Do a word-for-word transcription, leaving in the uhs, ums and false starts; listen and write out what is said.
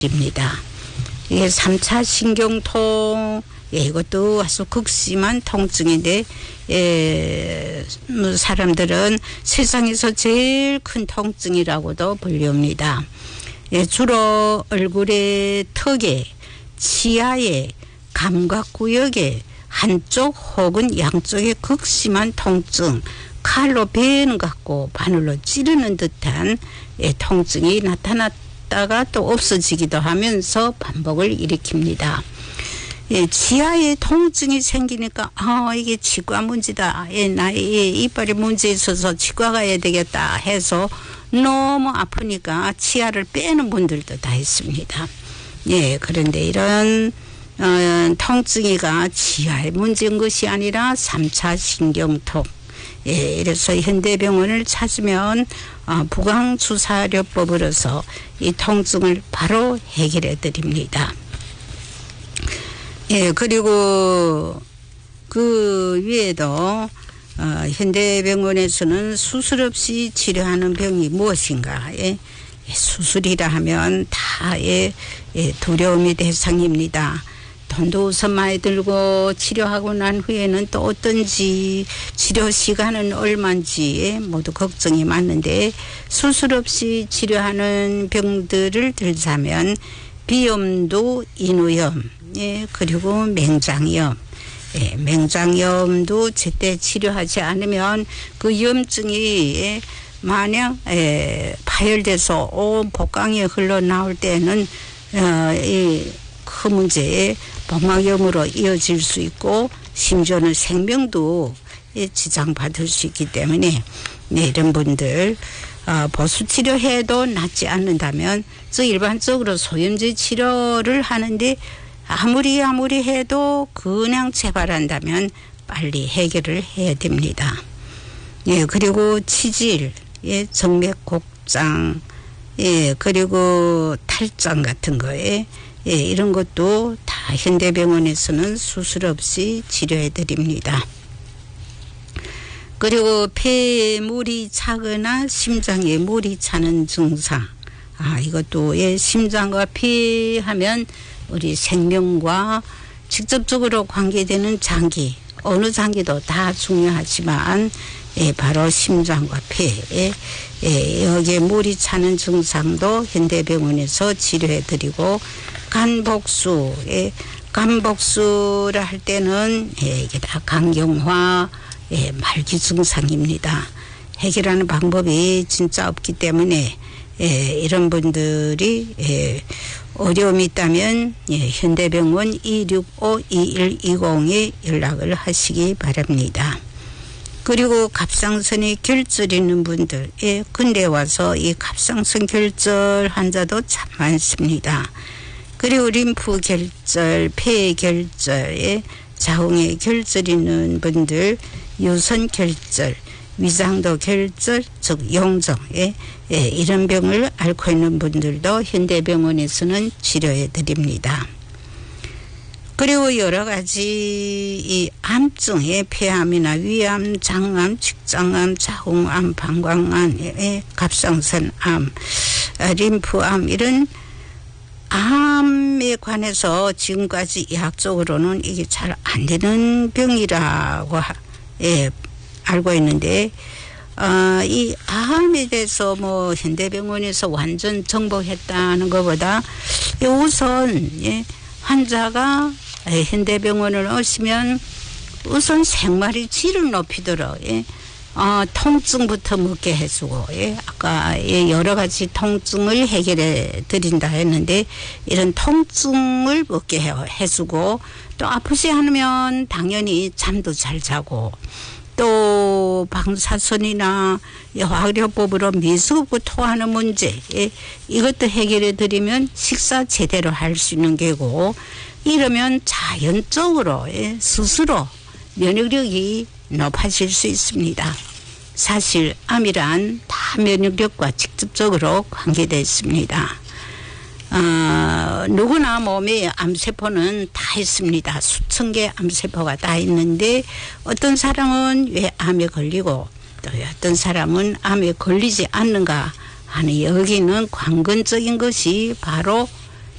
입니다. 이게 삼 차 신경통, 예, 이것도 아주 극심한 통증인데, 예, 뭐 사람들은 세상에서 제일 큰 통증이라고도 불립니다. 예, 주로 얼굴의 턱에, 치아에, 감각구역에 한쪽 혹은 양쪽의 극심한 통증, 칼로 베는 것 같고 바늘로 찌르는 듯한 예, 통증이 나타났다가 또 없어지기도 하면서 반복을 일으킵니다. 예, 치아에 통증이 생기니까 아 이게 치과 문제다. 예, 나의 이빨에 문제 있어서 치과 가야 되겠다 해서 너무 아프니까 치아를 빼는 분들도 다 있습니다. 예, 그런데 이런 어, 통증이가 치아의 문제인 것이 아니라 삼 차 신경통. 예, 이래서 현대병원을 찾으면 어, 부강주사료법으로서 이 통증을 바로 해결해 드립니다. 예, 그리고 그 위에도 어, 현대병원에서는 수술 없이 치료하는 병이 무엇인가? 예, 수술이라 하면 다 예, 예, 두려움의 대상입니다. 돈도 우선 많이 들고 치료하고 난 후에는 또 어떤지 치료 시간은 얼마인지 모두 걱정이 많은데 수술 없이 치료하는 병들을 들자면 비염도 인후염, 예, 그리고 맹장염, 예, 맹장염도 제때 치료하지 않으면 그 염증이 예, 만약 예, 파열돼서 온 복강에 흘러나올 때는 어, 이 큰 문제에 복막염으로 이어질 수 있고 심지어는 생명도 지장받을 수 있기 때문에 네, 이런 분들 어, 보수치료해도 낫지 않는다면 저 일반적으로 소염제 치료를 하는데 아무리 아무리 해도 그냥 재발한다면 빨리 해결을 해야 됩니다. 예, 그리고 치질, 예, 정맥 곡장, 예, 그리고 탈장 같은 거에 예, 이런 것도 다 현대병원에서는 수술 없이 치료해 드립니다. 그리고 폐에 물이 차거나 심장에 물이 차는 증상. 아, 이것도 예, 심장과 폐 하면 우리 생명과 직접적으로 관계되는 장기, 어느 장기도 다 중요하지만 예, 바로 심장과 폐에 예, 여기에 물이 차는 증상도 현대병원에서 치료해 드리고 간복수, 예, 간복수를 할 때는 예, 이게 다 강경화 예, 말기 증상입니다. 해결하는 방법이 진짜 없기 때문에 예, 이런 분들이 예, 어려움이 있다면 예, 현대병원 이육오 이일이공에 연락을 하시기 바랍니다. 그리고 갑상선에 결절 있는 분들, 예, 근래 와서 이 갑상선 결절 환자도 참 많습니다. 그리고 림프 결절, 폐 결절, 자궁에 결절 있는 분들, 유선 결절, 위장도 결절, 즉 용종, 예, 예, 이런 병을 앓고 있는 분들도 현대병원에서는 치료해 드립니다. 그리고 여러 가지 이 암증의 폐암이나 위암, 장암, 직장암, 자궁암, 방광암, 예, 갑상선암, 림프암 이런 암에 관해서 지금까지 의학적으로는 이게 잘 안 되는 병이라고 예, 알고 있는데 어, 이 암에 대해서 뭐 현대병원에서 완전 정복했다는 것보다 우선 예, 환자가 현대병원을 오시면 우선 생활의 질을 높이도록 예, 어, 통증부터 먹게 해주고 예, 아까 예, 여러 가지 통증을 해결해 드린다 했는데 이런 통증을 먹게 해, 해주고 또 아프지 않으면 당연히 잠도 잘 자고 또 방사선이나 화학요법으로 미수고 토하는 문제 예, 이것도 해결해 드리면 식사 제대로 할 수 있는 게고 이러면 자연적으로 예, 스스로 면역력이 높아질 수 있습니다. 사실 암이란 다 면역력과 직접적으로 관계되어 있습니다. 어, 누구나 몸에 암세포는 다 있습니다. 수천 개의 암세포가 다 있는데 어떤 사람은 왜 암에 걸리고 또 어떤 사람은 암에 걸리지 않는가 하는 여기는 관건적인 것이 바로